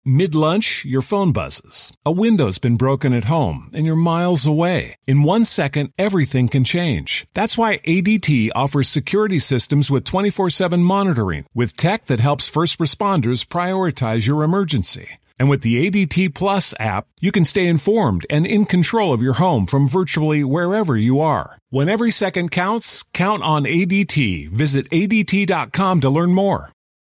Mid-lunch, your phone buzzes. A window's been broken at home, and you're miles away. In 1 second, everything can change. That's why ADT offers security systems with 24/7 monitoring, with tech that helps first responders prioritize your emergency. And with the ADT Plus app, you can stay informed and in control of your home from virtually wherever you are. When every second counts, count on ADT. Visit ADT.com to learn more.